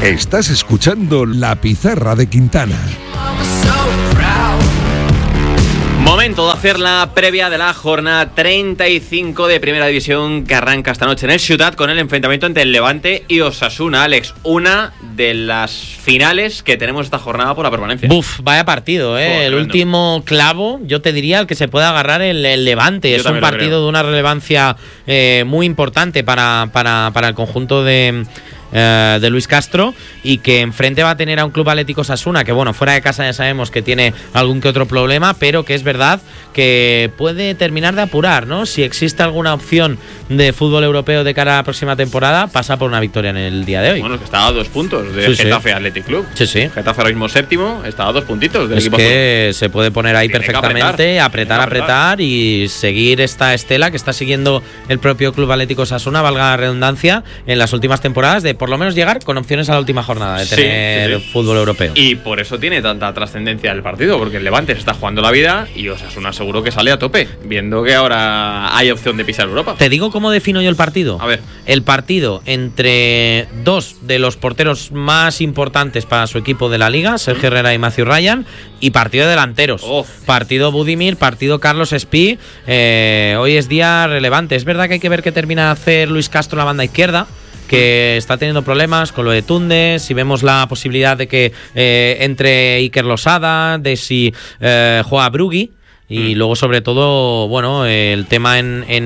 Estás escuchando La Pizarra de Quintana. Momento de hacer la previa de la jornada 35 de Primera División que arranca esta noche en el Ciutat con el enfrentamiento entre el Levante y Osasuna. Alex, una de las finales que tenemos esta jornada por la permanencia. Buf, vaya partido, ¿eh? El último clavo, yo te diría, el que se puede agarrar el Levante. Yo es un partido de una relevancia muy importante para el conjunto de Luis Castro, y que enfrente va a tener a un Club Atlético Osasuna que, bueno, fuera de casa ya sabemos que tiene algún que otro problema, pero que es verdad que puede terminar de apurar, ¿no? Si existe alguna opción de fútbol europeo de cara a la próxima temporada, pasa por una victoria en el día de hoy. Bueno, que está a 2 puntos de Getafe Athletic Club. Sí, sí. Getafe ahora mismo séptimo, está a 2 puntitos del equipo. Es que se puede poner ahí perfectamente, apretar y seguir esta estela que está siguiendo el propio Club Atlético Osasuna, valga la redundancia, en las últimas temporadas, de por lo menos llegar con opciones a la última jornada de tener fútbol europeo. Y por eso tiene tanta trascendencia el partido, porque el Levante se está jugando la vida y Osasuna seguro que sale a tope, viendo que ahora hay opción de pisar Europa. Te digo cómo defino yo el partido. A ver. El partido entre dos de los porteros más importantes para su equipo de la liga, Sergio Herrera y Matthew Ryan, y partido de delanteros. Partido Budimir, partido Carlos Espí. Hoy es día relevante. Es verdad que hay que ver qué termina de hacer Luis Castro en la banda izquierda, que está teniendo problemas con lo de Tunde. Si vemos la posibilidad de que entre Iker Losada, de si juega Brugui. Y luego, sobre todo, bueno, el tema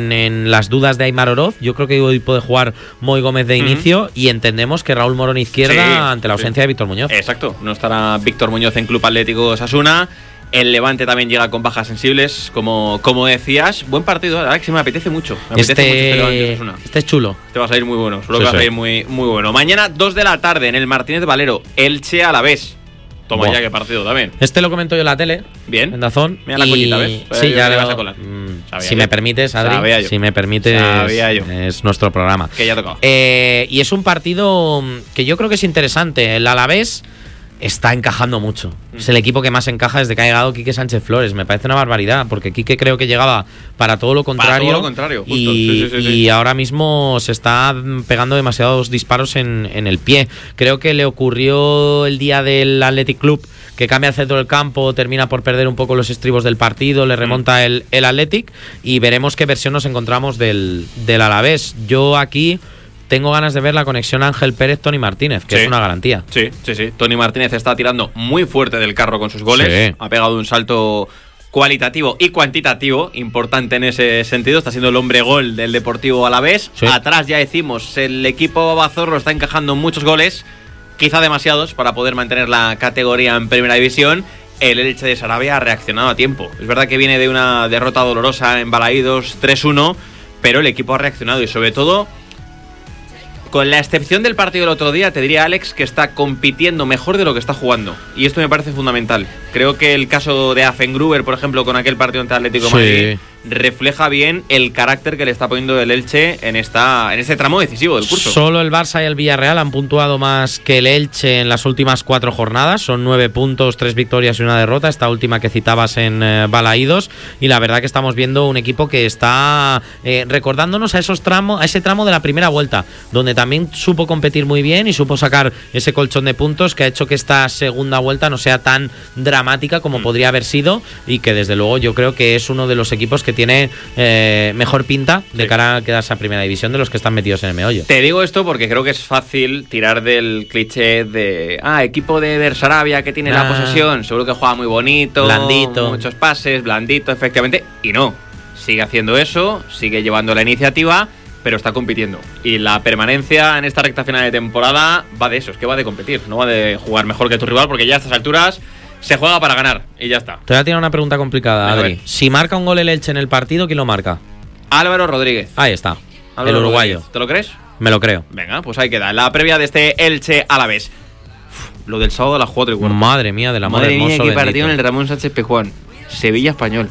en las dudas de Aimar Oroz. Yo creo que hoy puede jugar Moy Gómez de inicio, y entendemos que Raúl Morón izquierda ante la ausencia de Víctor Muñoz. Exacto, no estará Víctor Muñoz en Club Atlético Osasuna. El Levante también llega con bajas sensibles, como decías. Buen partido, la verdad que sí me apetece mucho. Este es chulo. Este va a salir muy bueno, que va a salir muy, muy bueno. Mañana, 2 de la tarde, en el Martínez Valero, Elche Alavés. Toma ya, qué partido también. Este lo comento yo en la tele. Bien. En Dazón. Mira la coñita, ¿ves? Sí, ya le vas a colar. Si me permites, Adri. Si me permites, es nuestro programa. Que ya tocaba. Y es un partido que yo creo que es interesante. El Alavés está encajando mucho. Es el equipo que más encaja desde que ha llegado Quique Sánchez Flores. Me parece una barbaridad, porque Quique creo que llegaba para todo lo contrario. Para todo lo contrario, justo. Y ahora mismo se está pegando demasiados disparos en el pie. Creo que le ocurrió el día del Athletic Club, que cambia el centro del campo, termina por perder un poco los estribos del partido, le remonta el Athletic, y veremos qué versión nos encontramos del Alavés. Yo aquí tengo ganas de ver la conexión Ángel Pérez-Tony Martínez, que es una garantía. Sí. Tony Martínez está tirando muy fuerte del carro con sus goles. Ha pegado un salto cualitativo y cuantitativo importante en ese sentido. Está siendo el hombre gol del Deportivo Alavés. Atrás, ya decimos, el equipo Babazorro está encajando muchos goles, quizá demasiados para poder mantener la categoría en Primera División. El Elche de Sarabia ha reaccionado a tiempo. Es verdad que viene de una derrota dolorosa en Balaídos 3-1, pero el equipo ha reaccionado, y sobre todo, con la excepción del partido del otro día, te diría, Alex, que está compitiendo mejor de lo que está jugando. Y esto me parece fundamental. Creo que el caso de Afengruber, por ejemplo, con aquel partido ante Atlético Madrid, refleja bien el carácter que le está poniendo el Elche en este tramo decisivo del curso. Solo el Barça y el Villarreal han puntuado más que el Elche en las últimas 4 jornadas. Son 9 puntos, 3 victorias y 1 derrota. Esta última que citabas en Balaídos. Y la verdad que estamos viendo un equipo que está recordándonos a ese tramo de la primera vuelta, donde también supo competir muy bien y supo sacar ese colchón de puntos que ha hecho que esta segunda vuelta no sea tan dramática como podría haber sido, y que desde luego yo creo que es uno de los equipos que tiene mejor pinta de cara a quedarse a Primera División de los que están metidos en el meollo. Te digo esto porque creo que es fácil tirar del cliché de equipo de Sarabia que tiene la posesión, seguro que juega muy bonito, blandito, muchos pases, blandito, efectivamente, y no, sigue haciendo eso, sigue llevando la iniciativa, pero está compitiendo. Y la permanencia en esta recta final de temporada va de eso, es que va de competir, no va de jugar mejor que tu rival, porque ya a estas alturas se juega para ganar y ya está. Te voy a tirar una pregunta complicada, Adri. Si marca un gol el Elche en el partido, ¿quién lo marca? Álvaro Rodríguez. Ahí está, Álvaro el uruguayo. Rodríguez. ¿Te lo crees? Me lo creo. Venga, pues ahí queda la previa de este Elche Alavés. Lo del sábado a las 4:15. Madre mía, del amor hermoso. Madre mía, qué partido en el Ramón Sánchez Pizjuán. Sevilla Español.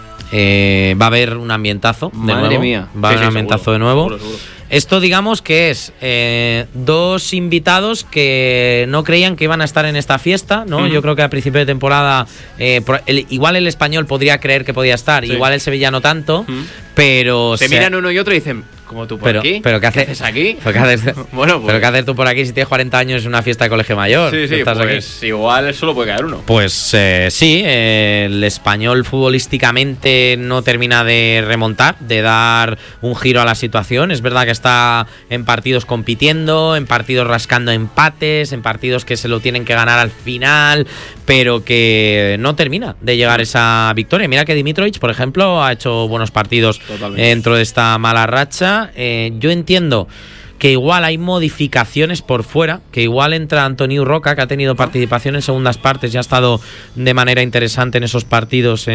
Va a haber un ambientazo de nuevo. Madre mía. Va a haber un ambientazo de nuevo. Seguro. Esto, digamos que es dos invitados que no creían que iban a estar en esta fiesta, ¿no? Yo creo que a principio de temporada igual el Español podría creer que podía estar, igual el Sevilla no tanto, pero se miran uno y otro y dicen, ¿Cómo tú por aquí? ¿Pero qué haces aquí? Bueno, pues, ¿pero qué haces tú por aquí si tienes 40 años en una fiesta de colegio mayor? Sí, ¿Estás pues aquí? Igual solo puede caer uno. Pues sí, el Español futbolísticamente no termina de remontar, de dar un giro a la situación. Es verdad que está en partidos compitiendo, en partidos rascando empates, en partidos que se lo tienen que ganar al final, pero que no termina de llegar esa victoria. Mira que Dimitrovic, por ejemplo, ha hecho buenos partidos dentro de esta mala racha. Yo entiendo que igual hay modificaciones por fuera, que igual entra Antonio Roca, que ha tenido participación en segundas partes y ha estado de manera interesante en esos partidos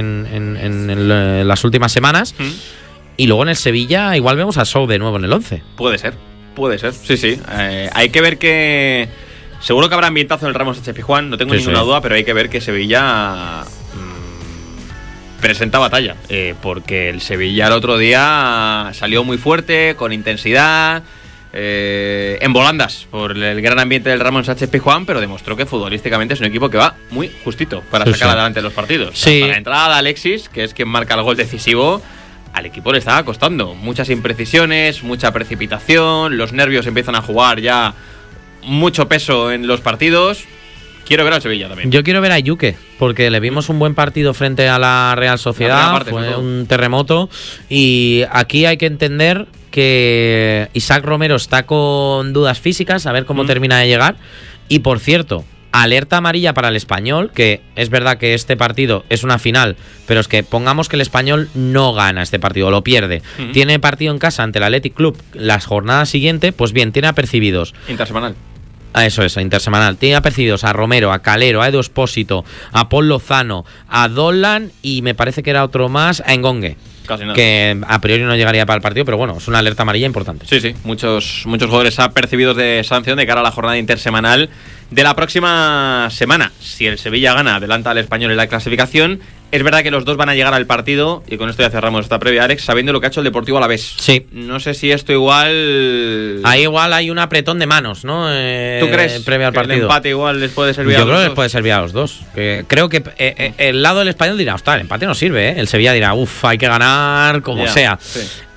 en las últimas semanas. Y luego en el Sevilla igual vemos a Sou de nuevo en el 11. Puede ser, sí. Hay que ver que... Seguro que habrá ambientazo en el Ramos Sánchez-Pizjuán, no tengo ninguna duda, pero hay que ver que Sevilla presenta batalla, porque el Sevilla el otro día salió muy fuerte, con intensidad, en volandas por el gran ambiente del Ramón Sánchez-Pizjuán, pero demostró que futbolísticamente es un equipo que va muy justito para sacar adelante los partidos. Sí. La entrada de Alexis, que es quien marca el gol decisivo, al equipo le estaba costando muchas imprecisiones, mucha precipitación, los nervios empiezan a jugar ya mucho peso en los partidos. Quiero ver al Sevilla también. Yo quiero ver a Yuke, porque le vimos un buen partido frente a la Real Sociedad, fue un terremoto, y aquí hay que entender que Isaac Romero está con dudas físicas, a ver cómo termina de llegar. Y por cierto, alerta amarilla para el Español, que es verdad que este partido es una final, pero es que pongamos que el Español no gana este partido, lo pierde. Tiene partido en casa ante el Athletic Club la jornada siguiente, pues bien, tiene apercibidos. Intersemanal. Eso es, intersemanal. Tiene apercibidos a Romero, a Calero, a Edu Espósito, a Paul Lozano, a Dolan y me parece que era otro más, a Engongue. Casi nada. Que a priori no llegaría para el partido, pero bueno, es una alerta amarilla importante. Sí, muchos jugadores apercibidos de sanción de cara a la jornada intersemanal de la próxima semana. Si el Sevilla gana, adelanta al Español en la clasificación. Es verdad que los dos van a llegar al partido, y con esto ya cerramos esta previa, Alex, sabiendo lo que ha hecho el Deportivo Alavés. Sí. No sé si esto igual... Ahí igual hay un apretón de manos, ¿no? ¿Tú crees previo al partido? El empate igual les puede servir a los dos? Yo creo que les puede servir a los dos. Creo que el lado del Español dirá, ostras, el empate no sirve, ¿eh? El Sevilla dirá, hay que ganar como sea. Sí.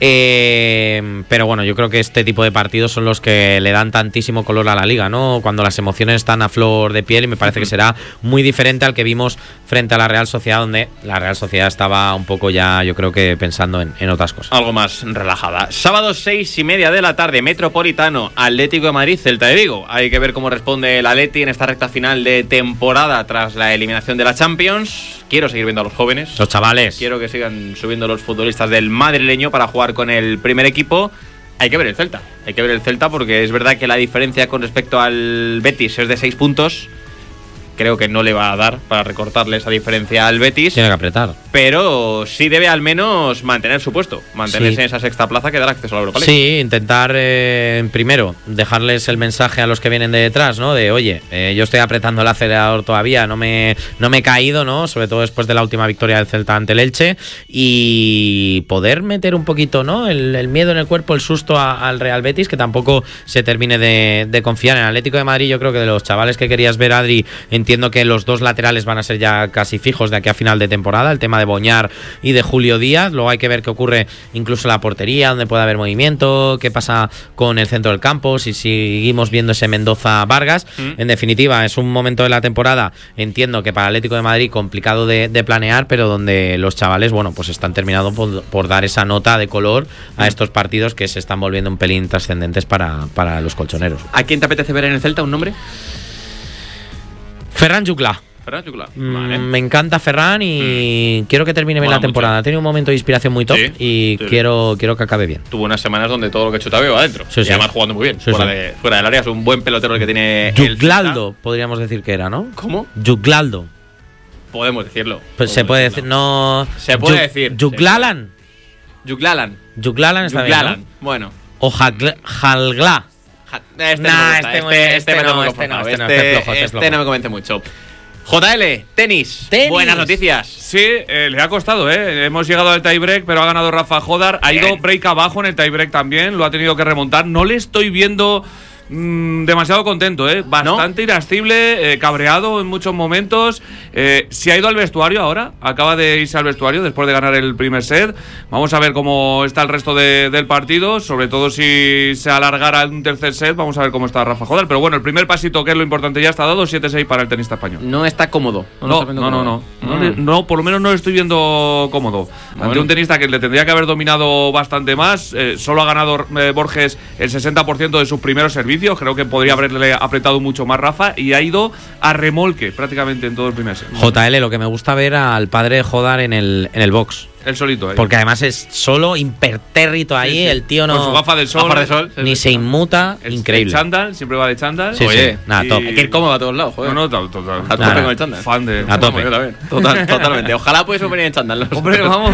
Pero bueno, yo creo que este tipo de partidos son los que le dan tantísimo color a la liga, ¿no? Cuando las emociones están a flor de piel, y me parece que será muy diferente al que vimos frente a la Real Sociedad, donde la Real Sociedad estaba un poco ya, yo creo que pensando en otras cosas. Algo más relajada. Sábado 6:30 de la tarde, Metropolitano, Atlético de Madrid, Celta de Vigo. Hay que ver cómo responde el Atleti en esta recta final de temporada tras la eliminación de la Champions. Quiero seguir viendo a los jóvenes, los chavales. Quiero que sigan subiendo los futbolistas del madrileño para jugar con el primer equipo. Hay que ver el Celta, porque es verdad que la diferencia con respecto al Betis es de 6 puntos. Creo que no le va a dar para recortarle esa diferencia al Betis. Tiene que apretar. Pero sí debe al menos mantener su puesto, mantenerse en esa sexta plaza que dará acceso a la Europa League. Sí, intentar primero dejarles el mensaje a los que vienen de detrás, ¿no? De oye, yo estoy apretando el acelerador todavía, no me he caído, ¿no? Sobre todo después de la última victoria del Celta ante el Elche, y poder meter un poquito, ¿no? El miedo en el cuerpo, el susto al Real Betis, que tampoco se termine de confiar. En el Atlético de Madrid, yo creo que de los chavales que querías ver, Adri, entiendo que los dos laterales van a ser ya casi fijos de aquí a final de temporada, el tema de Boñar y de Julio Díaz. Luego hay que ver qué ocurre incluso en la portería, donde puede haber movimiento, qué pasa con el centro del campo, si seguimos viendo ese Mendoza-Vargas. En definitiva, es un momento de la temporada, entiendo que para el Atlético de Madrid complicado de planear, pero donde los chavales, bueno, pues están terminando por dar esa nota de color a estos partidos que se están volviendo un pelín trascendentes para los colchoneros. ¿A quién te apetece ver en el Celta? ¿Un nombre? Ferran Juclà. Vale. Me encanta Ferran y quiero que termine bien la temporada. Ha tenido un momento de inspiración muy top y quiero que acabe bien. Tuvo unas semanas donde todo lo que chuta va adentro. Sí, y además jugando muy bien. Fuera del área, es un buen pelotero el que tiene. Juclaldo, podríamos decir que era, ¿no? ¿Cómo? Juclaldo. Podemos decirlo. Pues se puede decir, no. Se puede decir. Juclalan. Juclalan está bien, ¿no? Bueno. O Jalglá. Este no me convence mucho. JL, tenis. Buenas noticias. Sí, le ha costado, hemos llegado al tiebreak, pero ha ganado Rafa Jodar. Ha ido break abajo en el tiebreak también, lo ha tenido que remontar. No le estoy viendo demasiado contento, bastante irascible, cabreado en muchos momentos. Se ha ido al vestuario ahora, acaba de irse al vestuario después de ganar el primer set. Vamos a ver cómo está el resto del partido, sobre todo si se alargara un tercer set. Vamos a ver cómo está Rafa Jodar, pero bueno, el primer pasito, que es lo importante, ya está dado, 7-6 para el tenista español. No está cómodo. No, por lo menos no lo estoy viendo cómodo. Ante un tenista que le tendría que haber dominado bastante más. Solo ha ganado Borges el 60% de sus primeros servicios. Creo que podría haberle apretado mucho más Rafa, y ha ido a remolque prácticamente en todo el primer set. JL, lo que me gusta ver al padre de Jodar en el box. El solito, porque además es solo, impertérrito ahí, sí. El tío no. Con su gafa del sol. Ni se inmuta, increíble. El chándal, siempre va de chándal. Sí, oye, nada, top. Hay que ir cómodo a todos lados, joder. No, total. A tope con el chándal. Fan de. A tope. Totalmente. Ojalá pudiese venir en chándal. Hombre, vamos.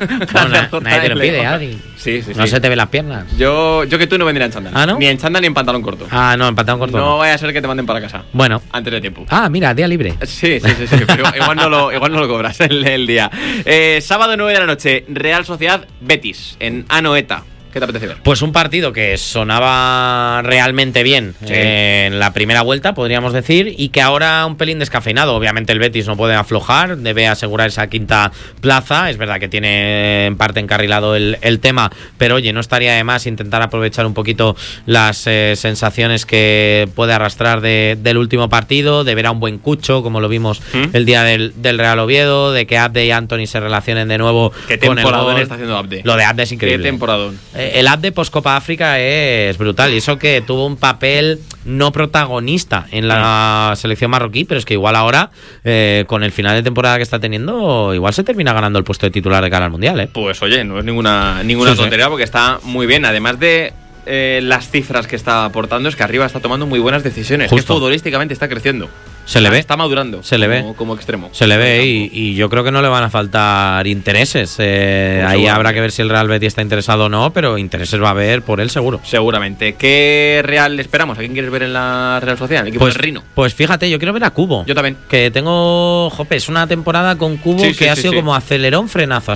Nadie te lo pide, Adri. Sí. No se te ven las piernas. Yo que tú no vendría en chándal. ¿Ah, no? Ni en chándal ni en pantalón corto. Ah, no, en pantalón corto. No vaya a ser que te manden para casa. Bueno. Antes de tiempo. Ah, mira, día libre. Sí. Pero igual no lo cobras el día. Sábado 9 de la noche, Real Sociedad Betis en Anoeta. ¿Qué te apetece ver? Pues un partido que sonaba realmente bien en la primera vuelta, podríamos decir, y que ahora un pelín descafeinado. Obviamente el Betis no puede aflojar, debe asegurar esa quinta plaza. Es verdad que tiene en parte encarrilado el tema, pero oye, no estaría de más intentar aprovechar un poquito las sensaciones que puede arrastrar del último partido, de ver a un buen Cucho, como lo vimos el día del Real Oviedo, de que Abde y Anthony se relacionen de nuevo. ¿Qué temporadón está haciendo Abde? Lo de Abde es increíble. ¿Qué temporadón? El Abde post-Copa África es brutal, y eso que tuvo un papel no protagonista en la selección marroquí, pero es que igual ahora, con el final de temporada que está teniendo, igual se termina ganando el puesto de titular de cara al Mundial. Pues oye, no es ninguna tontería, porque está muy bien, además de las cifras que está aportando, es que arriba está tomando muy buenas decisiones. Que futbolísticamente está creciendo. Se le ve. Está madurando. Se le ve. Como extremo. Se le ve y yo creo que no le van a faltar intereses. Ahí habrá que ver si el Real Betis está interesado o no, pero intereses va a haber por él seguro. Seguramente. ¿Qué Real esperamos? ¿A quién quieres ver en la Real Sociedad? ¿El equipo del Rino? Pues fíjate, yo quiero ver a Cubo. Yo también. Que tengo... es una temporada con Cubo que ha sido como acelerón, frenazo.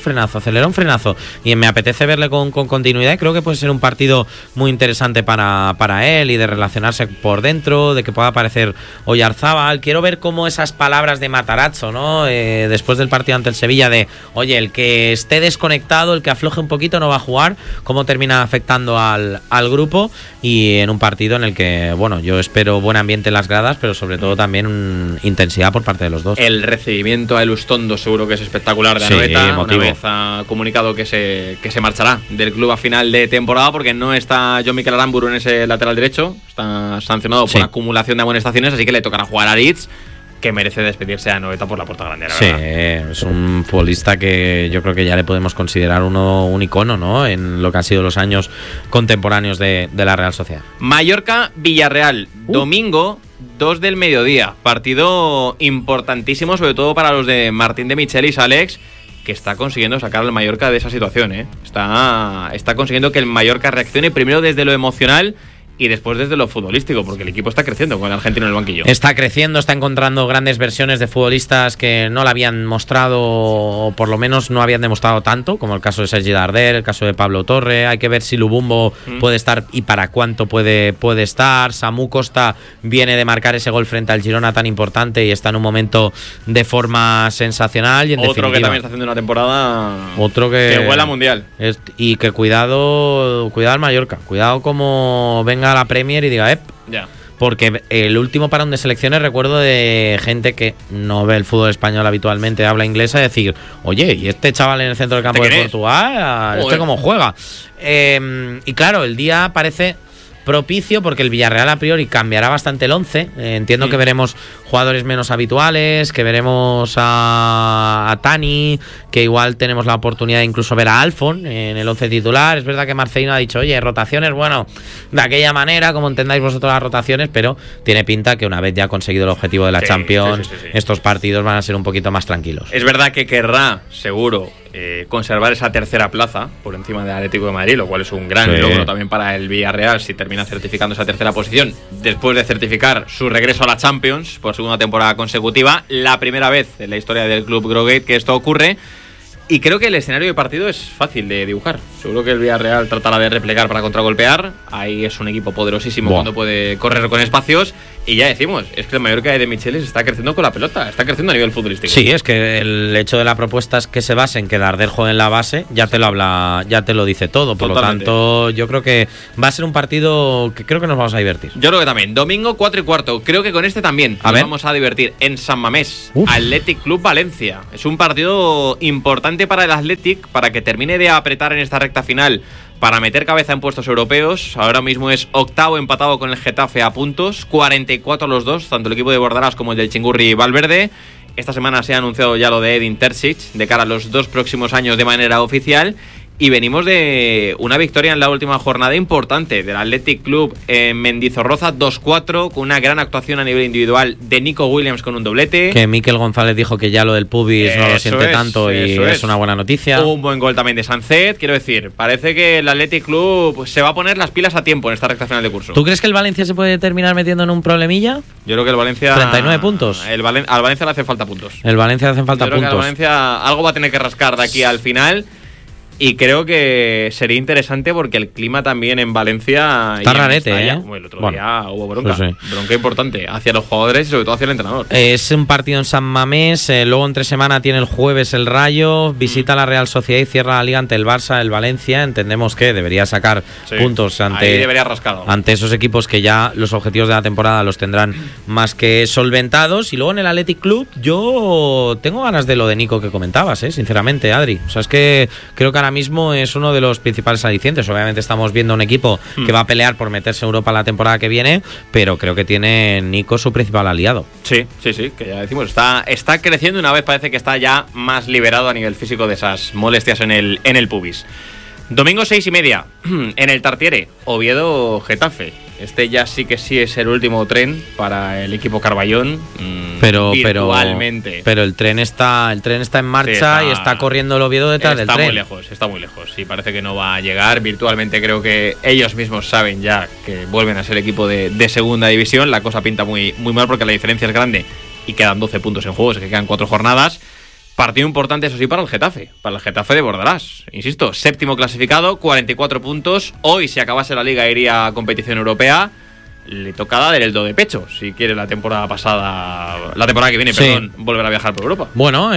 Y me apetece verle con continuidad. Creo que puede ser un partido muy interesante para él, y de relacionarse por dentro, de que pueda aparecer Oyarzábal. Quiero ver cómo esas palabras de Matarazzo, ¿no? Después del partido ante el Sevilla, de oye, el que esté desconectado, el que afloje un poquito no va a jugar, cómo termina afectando al grupo, y en un partido en el que, bueno, yo espero buen ambiente en las gradas, pero sobre todo también intensidad por parte de los dos. El recibimiento a Elustondo seguro que es espectacular de Anoeta. Una vez ha comunicado que se marchará del club a final de temporada, porque no está John Mikel Aramburu en ese lateral derecho, está sancionado por acumulación de amonestaciones, así que le tocará jugar a Aritz, que merece despedirse a Anoeta por la puerta grande, la verdad. Es un futbolista que yo creo que ya le podemos considerar un icono, ¿no? En lo que han sido los años contemporáneos de la Real Sociedad. Mallorca-Villarreal, domingo 2 del mediodía, partido importantísimo, sobre todo para los de Martín de Michelis, Alex, que está consiguiendo sacar al Mallorca de esa situación, Está consiguiendo que el Mallorca reaccione primero desde lo emocional y después desde lo futbolístico, porque el equipo está creciendo con el argentino en el banquillo. Está creciendo, está encontrando grandes versiones de futbolistas que no la habían mostrado, o por lo menos no habían demostrado tanto, como el caso de Sergi Darder, el caso de Pablo Torre. Hay que ver si Lubumbo puede estar y para cuánto puede estar. Samu Costa viene de marcar ese gol frente al Girona tan importante y está en un momento de forma sensacional. Y en otro que también está haciendo una temporada que huele a mundial. Y que cuidado al Mallorca, cuidado como venga a la Premier y diga ya. Porque el último parón de selecciones, recuerdo de gente que no ve el fútbol español habitualmente, habla inglesa, decir, oye, ¿y este chaval en el centro del campo de Portugal? ¿Este cómo juega? Y claro, el día parece propicio porque el Villarreal a priori cambiará bastante el 11. Entiendo que veremos jugadores menos habituales, que veremos a Tani, que igual tenemos la oportunidad de incluso ver a Alfon en el 11 titular. Es verdad que Marcelino ha dicho, oye, rotaciones, bueno, de aquella manera, como entendáis vosotros las rotaciones, pero tiene pinta que una vez ya conseguido el objetivo de la Champions, estos partidos van a ser un poquito más tranquilos. Es verdad que querrá, seguro, conservar esa tercera plaza por encima del Atlético de Madrid, lo cual es un gran logro también para el Villarreal si termina certificando esa tercera posición después de certificar su regreso a la Champions por segunda temporada consecutiva, la primera vez en la historia del club Grogate que esto ocurre. Y creo que el escenario de partido es fácil de dibujar. Seguro que el Villarreal tratará de replegar para contragolpear. Ahí es un equipo poderosísimo cuando puede correr con espacios. Y ya decimos, es que el Mallorca de Michelis está creciendo con la pelota, está creciendo a nivel futbolístico. Sí, es que el hecho de la propuesta es que se base en que Darder juegue en la base, ya te lo dice todo. Por Totalmente. Lo tanto, yo creo que va a ser un partido que creo que nos vamos a divertir. Yo creo que también. Domingo 4:15. Creo que con este también nos vamos a divertir. En San Mamés, Athletic Club Valencia. Es un partido importante para el Athletic, para que termine de apretar en esta recta final, para meter cabeza en puestos europeos. Ahora mismo es octavo, empatado con el Getafe a puntos, 44 los dos, tanto el equipo de Bordalás como el del Chingurri Valverde. Esta semana se ha anunciado ya lo de Edin Terzic de cara a los 2 próximos años de manera oficial. Y venimos de una victoria en la última jornada importante del Athletic Club en Mendizorroza, 2-4, con una gran actuación a nivel individual de Nico Williams con un doblete. Que Miquel González dijo que ya lo del pubis no lo siente tanto y es una buena noticia. Un buen gol también de Sancet, quiero decir, parece que el Athletic Club se va a poner las pilas a tiempo en esta recta final de curso. ¿Tú crees que el Valencia se puede terminar metiendo en un problemilla? Yo creo que el Valencia... 39 puntos. Al Valencia le hace falta puntos. El Valencia le hacen falta puntos. Creo que al Valencia algo va a tener que rascar de aquí al final. Y creo que sería interesante porque el clima también en Valencia... Está rarete, Bueno, el otro día hubo bronca. Sí. Bronca importante hacia los jugadores y sobre todo hacia el entrenador. Es un partido en San Mamés. Luego entre semana tiene el jueves el Rayo. Visita la Real Sociedad y cierra la Liga ante el Barça, el Valencia. Entendemos que debería sacar puntos ante esos equipos que ya los objetivos de la temporada los tendrán más que solventados. Y luego en el Athletic Club yo tengo ganas de lo de Nico que comentabas, sinceramente, Adri. O sea, es que creo que ahora mismo es uno de los principales alicientes. Obviamente estamos viendo un equipo que va a pelear por meterse en Europa la temporada que viene, pero creo que tiene Nico su principal aliado. Sí, que ya decimos, está creciendo. Una vez parece que está ya más liberado a nivel físico de esas molestias en el pubis. Domingo 6:30 en el Tartiere, Oviedo Getafe. Este ya sí que sí es el último tren para el equipo Carballón. Virtualmente. Pero el tren está en marcha y está corriendo el Oviedo detrás del tren. Está muy lejos. Y parece que no va a llegar. Virtualmente creo que ellos mismos saben ya que vuelven a ser equipo de segunda división. La cosa pinta muy, muy mal porque la diferencia es grande y quedan 12 puntos en juego, es que quedan 4 jornadas. Partido importante, eso sí, para el Getafe de Bordalás. Insisto, 7º clasificado, 44 puntos. Hoy, si acabase la Liga, iría a competición europea. Le toca dar el do de pecho, si quiere la temporada que viene, volver a viajar por Europa. Bueno,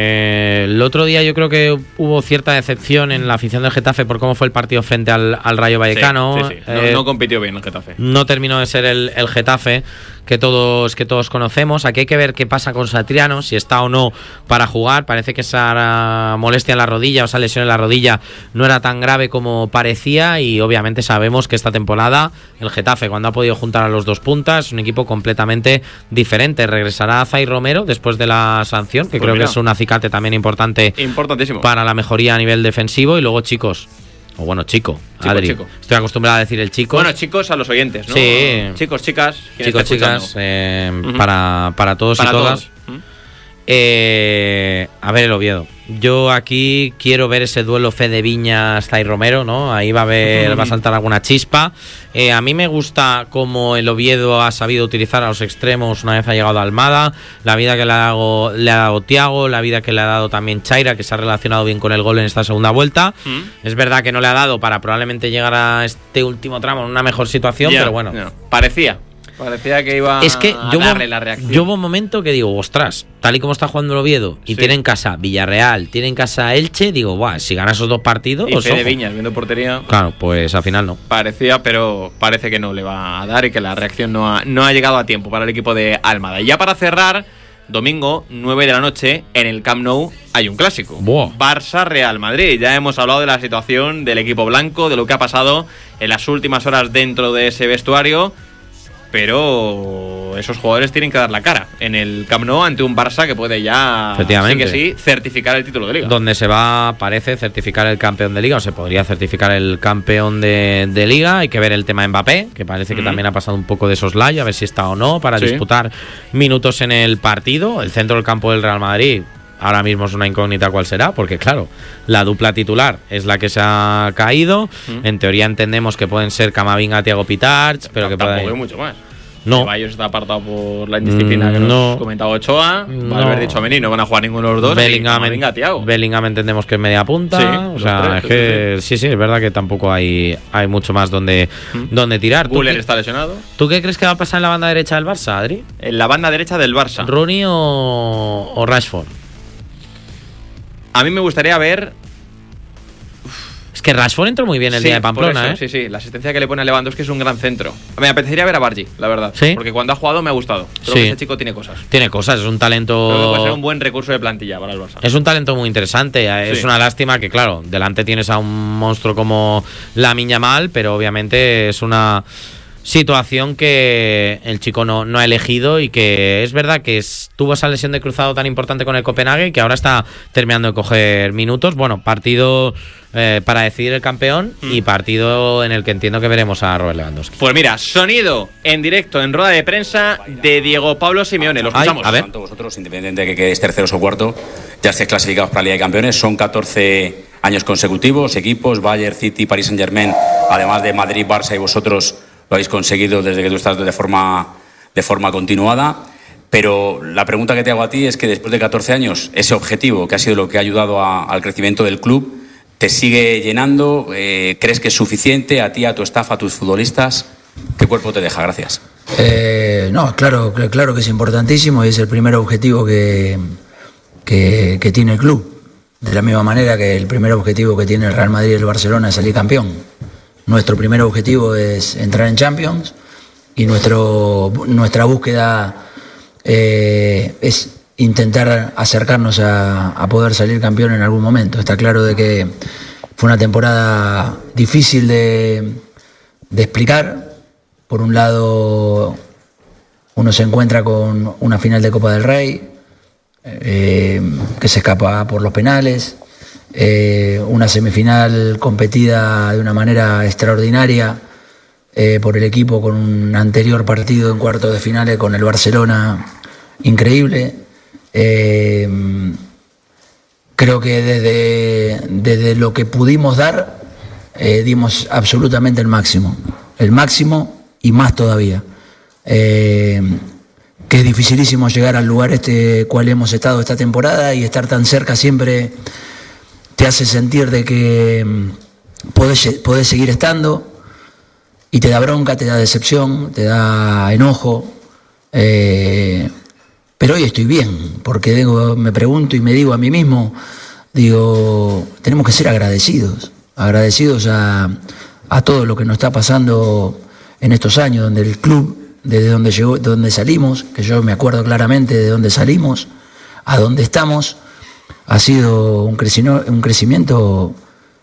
el otro día yo creo que hubo cierta decepción en la afición del Getafe por cómo fue el partido frente al Rayo Vallecano. Sí. No compitió bien el Getafe. No terminó de ser el Getafe que todos conocemos. Aquí hay que ver qué pasa con Satriano, si está o no para jugar. Parece que esa molestia en la rodilla o esa lesión en la rodilla no era tan grave como parecía, y obviamente sabemos que esta temporada el Getafe, cuando ha podido juntar a los dos puntas, es un equipo completamente diferente. Regresará Zay Romero después de la sanción, que creo que es un acicate también importantísimo para la mejoría a nivel defensivo. Y luego Chico, Adri. Estoy acostumbrado a decir el chico. Bueno, chicos a los oyentes, ¿no? Sí. Chicos, chicas. Chicas, para todos y todas. A ver el Oviedo. Yo aquí quiero ver ese duelo Fede Viñas Zay Romero, ¿no? Ahí va a saltar alguna chispa. A mí me gusta cómo el Oviedo ha sabido utilizar a los extremos una vez ha llegado a Almada, la vida que le ha dado Thiago, la vida que le ha dado también Chaira, que se ha relacionado bien con el gol en esta segunda vuelta. Es verdad que no le ha dado para probablemente llegar a este último tramo en una mejor situación, pero bueno. Parecía que iba a darle la reacción. Yo hubo un momento que digo, ostras, tal y como está jugando el Oviedo y tiene en casa Villarreal, tiene en casa Elche, digo, si gana esos 2 partidos... Y Fede Viñas viendo portería... Claro, pues al final no. Parecía, pero parece que no le va a dar y que la reacción no ha llegado a tiempo para el equipo de Almada. Y ya para cerrar, domingo, 9 de la noche, en el Camp Nou hay un clásico. Barça-Real Madrid. Ya hemos hablado de la situación del equipo blanco, de lo que ha pasado en las últimas horas dentro de ese vestuario... Pero esos jugadores tienen que dar la cara en el Camp Nou ante un Barça que puede ya, certificar el título de Liga. Donde se va, parece, certificar el campeón de Liga, o se podría certificar el campeón de Liga. Hay que ver el tema Mbappé, que parece que también ha pasado un poco de soslayo, a ver si está o no para disputar minutos en el partido. El centro del campo del Real Madrid ahora mismo es una incógnita cuál será, porque claro, la dupla titular es la que se ha caído. En teoría entendemos que pueden ser Camavinga, Thiago Pitarch, pero que tampoco hay mucho más. No. Ceballos está apartado por la indisciplina que nos comentaba Ochoa. Valverde y Tchouaméni no van a jugar ninguno de los dos. Bellingham entendemos que es media punta. Sí, o sea, es que sí, es verdad que tampoco hay mucho más donde tirar. Güler está lesionado. ¿Tú qué crees que va a pasar en la banda derecha del Barça, Adri? En la banda derecha del Barça. ¿Rooney o Rashford? A mí me gustaría ver. Es que Rashford entró muy bien el día de Pamplona, eso, Sí, la asistencia que le pone a Lewandowski es un gran centro. Me apetecería ver a Bargi, la verdad. ¿Sí? Porque cuando ha jugado me ha gustado. Creo que ese chico tiene cosas. Es un talento. Creo que puede ser un buen recurso de plantilla para el Barça. Es un talento muy interesante. Es una lástima que, claro, delante tienes a un monstruo como Lamine Yamal, pero obviamente es una situación que el chico no ha elegido y que es verdad que tuvo esa lesión de cruzado tan importante con el Copenhague y que ahora está terminando de coger minutos. Bueno, partido para decidir el campeón y partido en el que entiendo que veremos a Robert Lewandowski. Pues mira, sonido en directo en rueda de prensa de Diego Pablo Simeone. Lo escuchamos. A ver. Vosotros, independientemente de que quedéis terceros o cuarto, ya estéis clasificados para la Liga de Campeones. Son 14 años consecutivos. Equipos, Bayern, City, Paris Saint-Germain, además de Madrid, Barça y vosotros lo habéis conseguido desde que tú estás de forma continuada. Pero la pregunta que te hago a ti es que después de 14 años, ese objetivo, que ha sido lo que ha ayudado al crecimiento del club, ¿te sigue llenando? ¿Crees que es suficiente a ti, a tu staff, a tus futbolistas? ¿Qué cuerpo te deja? Gracias. No, claro que es importantísimo y es el primer objetivo que tiene el club. De la misma manera que el primer objetivo que tiene el Real Madrid y el Barcelona es salir campeón. Nuestro primer objetivo es entrar en Champions y nuestra búsqueda es intentar acercarnos a poder salir campeón en algún momento. Está claro de que fue una temporada difícil de explicar. Por un lado, uno se encuentra con una final de Copa del Rey que se escapa por los penales. Una semifinal competida de una manera extraordinaria por el equipo, con un anterior partido en cuartos de finales con el Barcelona increíble. Creo que desde lo que pudimos dar dimos absolutamente el máximo y más todavía. Que es dificilísimo llegar al lugar cual hemos estado esta temporada, y estar tan cerca siempre te hace sentir de que podés seguir estando, y te da bronca, te da decepción, te da enojo, pero hoy estoy bien, porque me pregunto y me digo a mí mismo, tenemos que ser agradecidos a todo lo que nos está pasando en estos años, donde el club, desde donde salimos, que yo me acuerdo claramente de dónde salimos, a dónde estamos, ha sido un crecimiento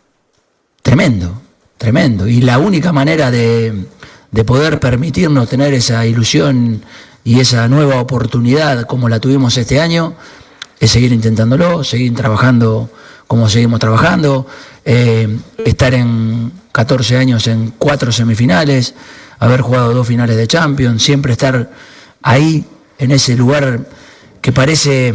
tremendo. Y la única manera de poder permitirnos tener esa ilusión y esa nueva oportunidad como la tuvimos este año es seguir intentándolo, seguir trabajando como seguimos trabajando, estar en 14 años en 4 semifinales, haber jugado 2 finales de Champions, siempre estar ahí en ese lugar que parece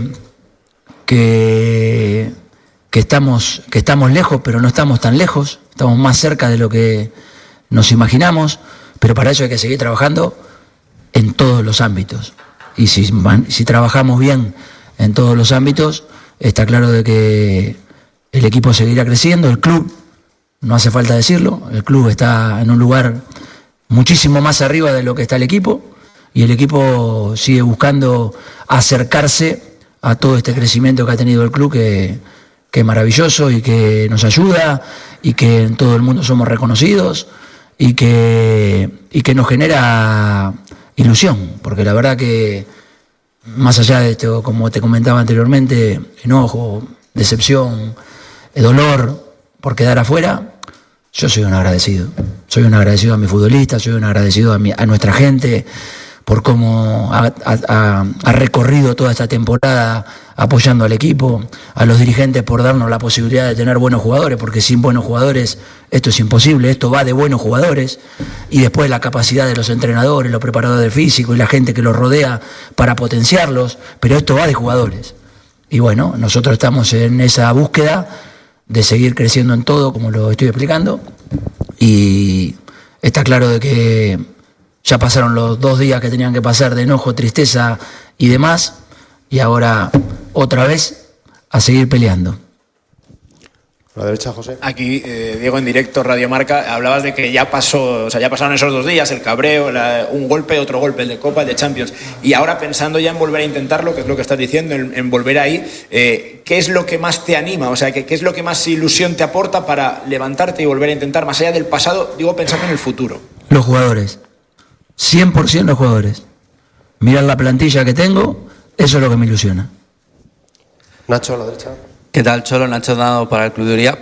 que estamos lejos, pero no estamos tan lejos, estamos más cerca de lo que nos imaginamos, pero para eso hay que seguir trabajando en todos los ámbitos. Y si trabajamos bien en todos los ámbitos, está claro de que el equipo seguirá creciendo, el club, no hace falta decirlo, el club está en un lugar muchísimo más arriba de lo que está el equipo, y el equipo sigue buscando acercarse a todo este crecimiento que ha tenido el club, que es maravilloso y que nos ayuda, y que en todo el mundo somos reconocidos, y que nos genera ilusión, porque la verdad que más allá de esto, como te comentaba anteriormente, enojo, decepción, dolor por quedar afuera, yo soy un agradecido a mis futbolistas, soy un agradecido a nuestra gente por cómo ha recorrido toda esta temporada apoyando al equipo, a los dirigentes por darnos la posibilidad de tener buenos jugadores, porque sin buenos jugadores esto es imposible, esto va de buenos jugadores, y después la capacidad de los entrenadores, los preparadores físicos y la gente que los rodea para potenciarlos, pero esto va de jugadores. Y bueno, nosotros estamos en esa búsqueda de seguir creciendo en todo, como lo estoy explicando, y está claro de que Ya pasaron los 2 días que tenían que pasar de enojo, tristeza y demás, y ahora otra vez a seguir peleando. A la derecha, José. Aquí, Diego, en directo, Radio Marca, hablabas de que ya pasaron esos 2 días, el cabreo, un golpe, otro golpe, el de Copa, el de Champions. Y ahora pensando ya en volver a intentarlo, que es lo que estás diciendo, en volver ahí, ¿qué es lo que más te anima? O sea, ¿qué es lo que más ilusión te aporta para levantarte y volver a intentar, más allá del pasado, digo, pensando en el futuro? Los jugadores. 100% los jugadores. Mirar la plantilla que tengo, eso es lo que me ilusiona. Nacho, a la derecha. ¿Qué tal, Cholo? Nacho Dado para el Club de Uría.